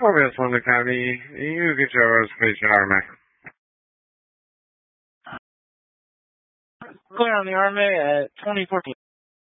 Corvus London County, you get your reservation, RMA. Clear on the RMA at 2014.